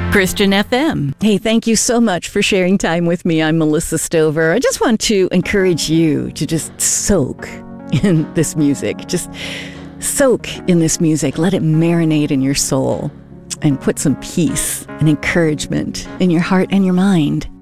Christian FM. Hey, thank you so much for sharing time with me. I'm Melissa Stover. I just want to encourage you to just soak in this music. Just soak in this music. Let it marinate in your soul and put some peace and encouragement in your heart and your mind.